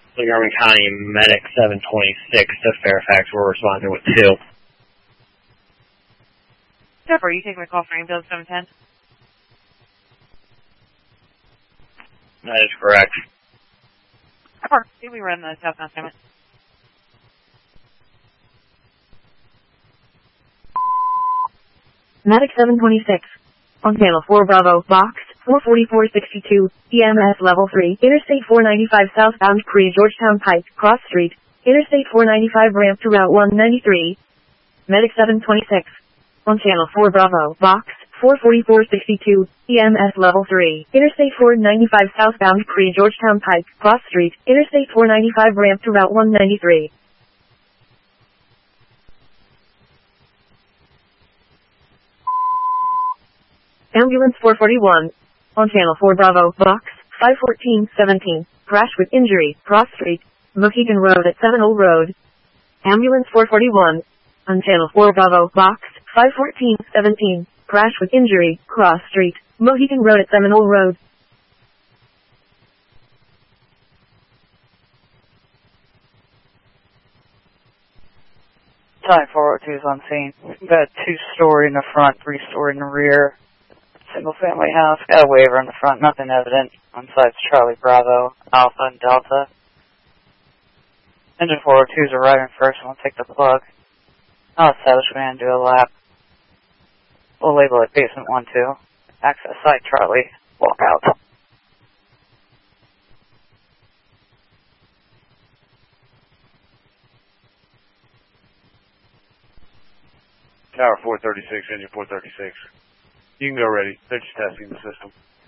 Montgomery County Medic 726 to Fairfax. We're responding with 2. Jeff, are you taking a call for ambulance 710? That is correct. Did we run the southbound segment? Medic 726. On channel 4 Bravo, box 44462, EMS level 3, Interstate 495 southbound Georgetown Pike, Cross Street, Interstate 495 ramp to Route 193. Medic 726. On channel 4 Bravo, box 44462, EMS level 3, Interstate 495 southbound Georgetown Pike, Cross Street, Interstate 495 ramp to Route 193. Ambulance 441. On channel 4 Bravo, box 51417, crash with injury, Cross Street, Mohegan Road at Seminole Road. Ambulance 441. On channel 4 Bravo, box 51417, crash with injury, Cross Street, Mohegan Road at Seminole Road. Time 402 is on scene. We've got a 2-story in the front, 3-story in the rear. Single family house. Got a waiver in the front, nothing evident. On sides Charlie Bravo, Alpha, and Delta. Engine 402 is arriving first. We'll take the plug. I'll establish man, do a lap. We'll label it basement 1-2. Access site Charlie. Walk out. Tower 436, engine 436. You can go ready. They're just testing the system.